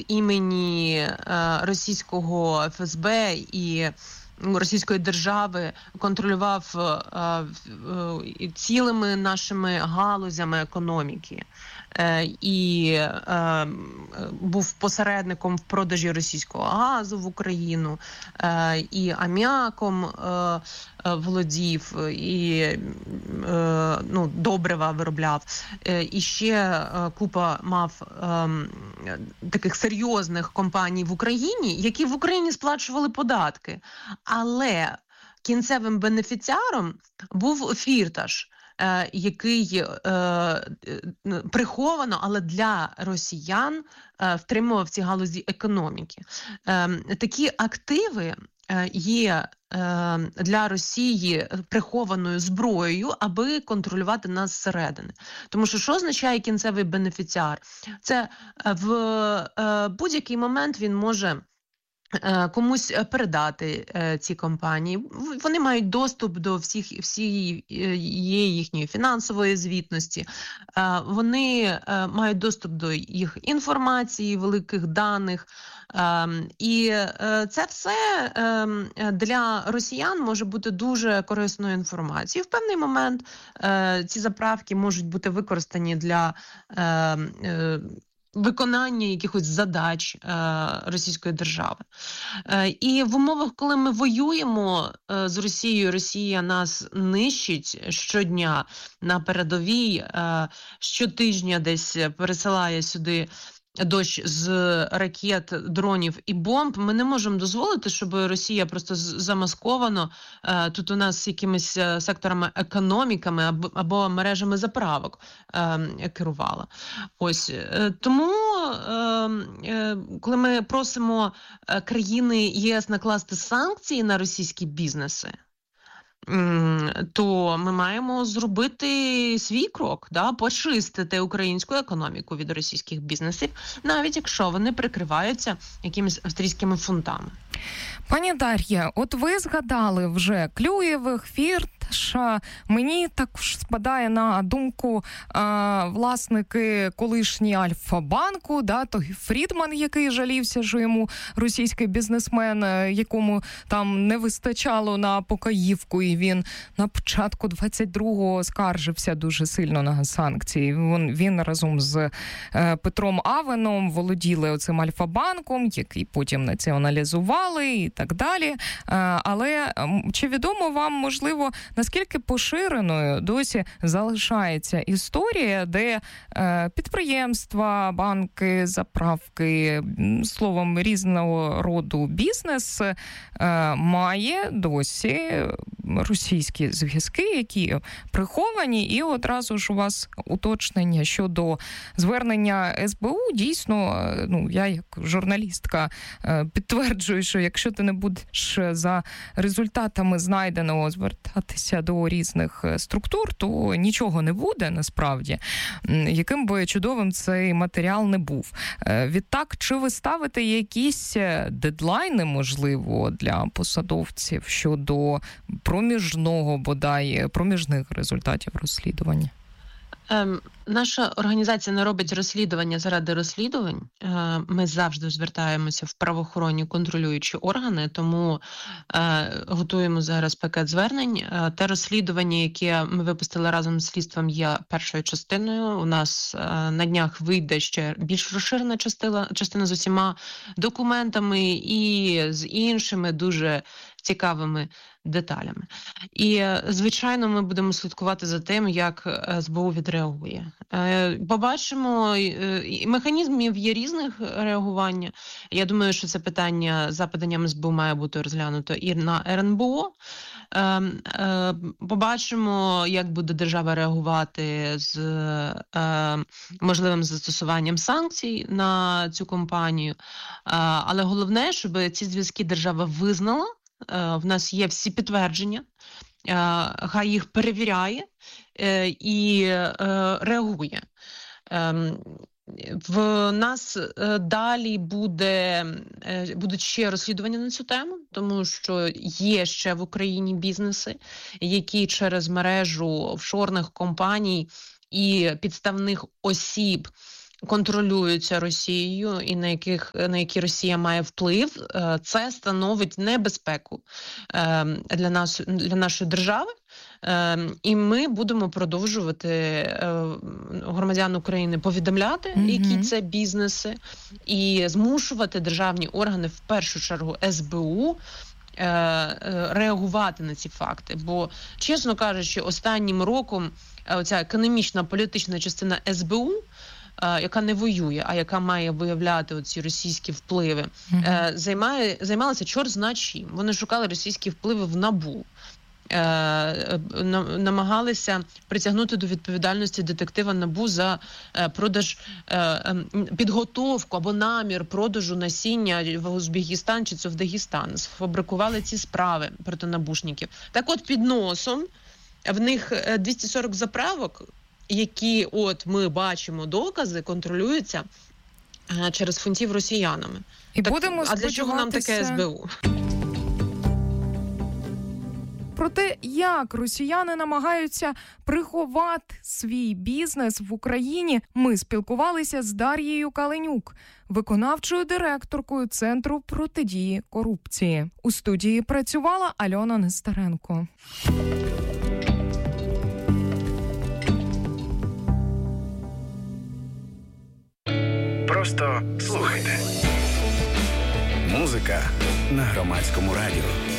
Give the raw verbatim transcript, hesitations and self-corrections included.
від імені російського еф ес бе і російської держави контролював е, е, цілими нашими галузями економіки е, і е, був посередником в продажі російського газу в Україну, е, і аміаком е, володів, і е, ну, добрива виробляв. Е, і ще е, купа мав е, таких серйозних компаній в Україні, які в Україні сплачували податки. Але кінцевим бенефіціаром був Фірташ, е, який е, приховано, але для росіян е, втримував ці галузі економіки. Е, такі активи е, є е, для Росії прихованою зброєю, аби контролювати нас зсередини. Тому що що означає кінцевий бенефіціар? Це в е, будь-який момент він може комусь передати е, ці компанії. Вони мають доступ до всіх всієї їхньої фінансової звітності. Е, вони е, мають доступ до їх інформації, великих даних. Е, і е, це все е, для росіян може бути дуже корисною інформацією. В певний момент е, ці заправки можуть бути використані для е, е, виконання якихось задач е, російської держави. Е, і в умовах, коли ми воюємо е, з Росією, Росія нас нищить щодня на передовій, е, щотижня десь пересилає сюди дощ з ракет, дронів і бомб, ми не можемо дозволити, щоб Росія просто замасковано е, тут у нас якимись секторами економіками або, або мережами заправок е, керувала. Ось. Е, тому, е, е, коли ми просимо країни ЄС накласти санкції на російські бізнеси, то ми маємо зробити свій крок, да, почистити українську економіку від російських бізнесів, навіть якщо вони прикриваються якимись австрійськими фунтами. Пані Дар'я, от ви згадали вже Клюєвих, Фірташа. Мені також спадає на думку а, власники колишні Альфа-банку, да, той Фрідман, який жалівся, що йому російський бізнесмен, якому там не вистачало на покоївку, і він на початку двадцять другого скаржився дуже сильно на санкції. Він, він разом з е, Петром Авеном володіли оцим Альфа-банком, який потім націоналізували і так далі. Але чи відомо вам, можливо, наскільки поширеною досі залишається історія, де підприємства, банки, заправки, словом, різного роду бізнес має досі російські зв'язки, які приховані, і одразу ж у вас уточнення щодо звернення ес бе у. Дійсно, ну, я як журналістка підтверджую, що якщо ти не будеш за результатами знайденого звертатися до різних структур, то нічого не буде, насправді, яким би чудовим цей матеріал не був. Відтак, чи ви ставите якісь дедлайни, можливо, для посадовців щодо проміжного, бодай, проміжних результатів розслідування? Ем, наша організація не робить розслідування заради розслідувань. Е, ми завжди звертаємося в правоохоронні контролюючі органи, тому е, готуємо зараз пакет звернень. Е, те розслідування, яке ми випустили разом з слідством, є першою частиною. У нас е, на днях вийде ще більш розширена частина, частина з усіма документами і з іншими дуже цікавими деталями. І, звичайно, ми будемо слідкувати за тим, як ес бе у відреагує. Побачимо, механізмів є різних реагування. Я думаю, що це питання за поданням ес бе у має бути розглянуто і на ер ен бе о. Побачимо, як буде держава реагувати з можливим застосуванням санкцій на цю компанію. Але головне, щоб ці зв'язки держава визнала. В нас є всі підтвердження, хай їх перевіряє і реагує. В нас далі буде, будуть ще розслідування на цю тему, тому що є ще в Україні бізнеси, які через мережу офшорних компаній і підставних осіб контролюються Росією і на яких на які Росія має вплив, це становить небезпеку для нас, для нашої держави. І ми будемо продовжувати громадян України повідомляти, mm-hmm. які це бізнеси, і змушувати державні органи, в першу чергу ес бе у, реагувати на ці факти. Бо, чесно кажучи, останнім роком оця економічна, політична частина ес бе у, яка не воює, а яка має виявляти оці російські впливи, mm-hmm. займає, займалася чорт зна чим. Вони шукали російські впливи в НАБУ. Намагалися притягнути до відповідальності детектива НАБУ за продаж, підготовку або намір продажу насіння в Узбекистан чи це в Дагестан. Сфабрикували ці справи проти набушників. Так от під носом в них двісті сорок заправок, які, от ми бачимо докази, контролюються через фунтів росіянами. І так, будемо а для чого нам таке ес бе у? Про те, як росіяни намагаються приховати свій бізнес в Україні, ми спілкувалися з Дар'єю Каленюк, виконавчою директоркою Центру протидії корупції. У студії працювала Альона Нестеренко. Просто слухайте. Музика на Громадському радіо.